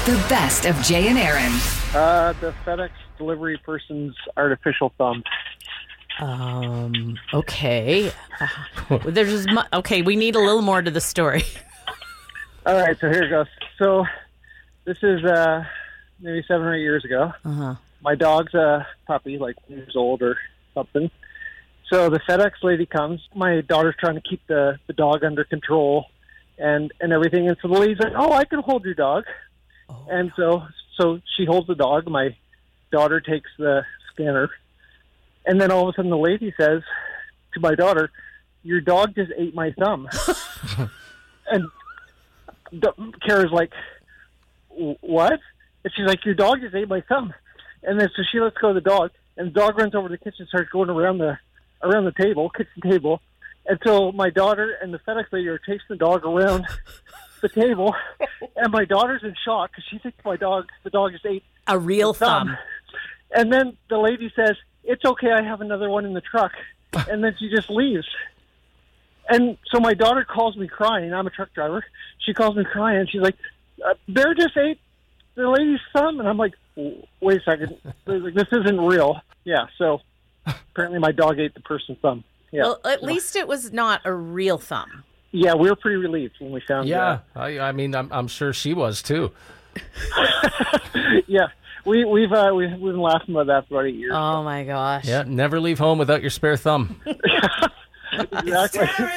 The best of Jay and Aaron. The FedEx delivery person's artificial thumb. Okay. Okay, we need a little more to the story. All right, so here it goes. So this is maybe 7 or 8 years ago. Uh-huh. My dog's a puppy, like 1 years old or something. So the FedEx lady comes. My daughter's trying to keep the dog under control and everything. And so the lady's like, "Oh, I can hold your dog." Oh. And so she holds the dog. My daughter takes the scanner. And then all of a sudden the lady says to my daughter, "Your dog just ate my thumb." And Kara's like, "What?" And she's like, "Your dog just ate my thumb." And then so she lets go of the dog, and the dog runs over to the kitchen and starts going around the kitchen table. And so my daughter and the FedEx lady are chasing the dog around the table, and my daughter's in shock because she thinks the dog just ate a real thumb. And then the lady says, "It's okay, I have another one in the truck." And then she just leaves. And so my daughter calls me crying. I'm a truck driver. She calls me crying, and she's like, "Bear just ate the lady's thumb." And I'm like, "Wait a second, this isn't real." Yeah, so apparently my dog ate the person's thumb. Yeah. Well, at least it was not a real thumb. Yeah, we were pretty relieved when we found Yeah, I mean, I'm sure she was too. Yeah, we've been laughing about that for about 8 years. Oh my gosh. Yeah, never leave home without your spare thumb. Exactly.